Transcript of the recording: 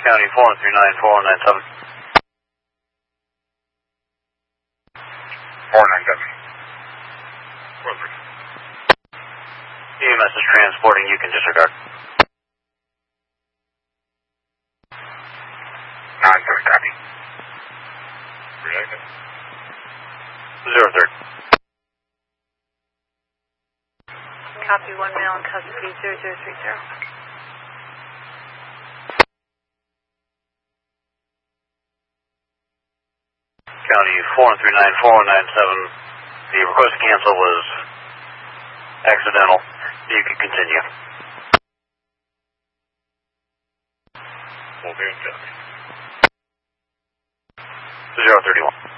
County 4394197. 497. EMS is transporting, you can disregard. 97 copy. 03. Copy, 1 male in custody, 0030. County 4394197. The request to cancel was accidental. You can continue. 031.